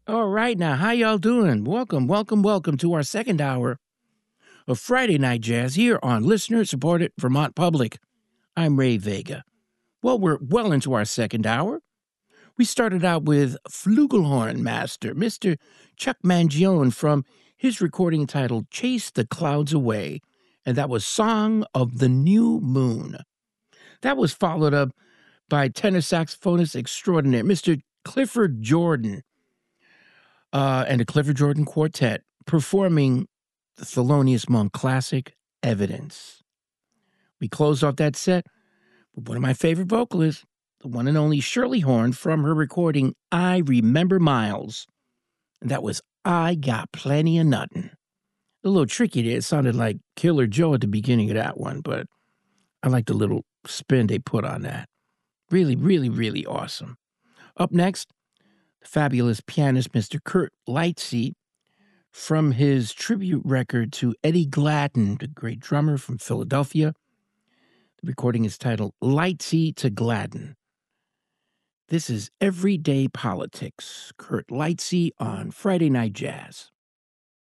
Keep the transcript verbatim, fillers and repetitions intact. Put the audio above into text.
All right, now, how y'all doing? Welcome, welcome, welcome to our second hour of Friday Night Jazz here on listener-supported Vermont Public. I'm Ray Vega. Well, we're well into our second hour. We started out with flugelhorn master, Mister Chuck Mangione, from his recording titled Chase the Clouds Away, and that was Song of the New Moon. That was followed up by tenor saxophonist extraordinaire, Mister Clifford Jordan, uh, and the Clifford Jordan Quartet, performing the Thelonious Monk classic, Evidence. We closed off that set with one of my favorite vocalists, the one and only Shirley Horn, from her recording, I Remember Miles. And that was I Got Plenty of Nuttin'. A little tricky there. It sounded like Killer Joe at the beginning of that one, but I like the little spin they put on that. Really, really, really awesome. Up next, the fabulous pianist, Mister Kurt Lightsey, from his tribute record to Eddie Gladden, the great drummer from Philadelphia. The recording is titled Lightsey to Gladden. This is Everyday Politics. Kurt Lightsey on Friday Night Jazz.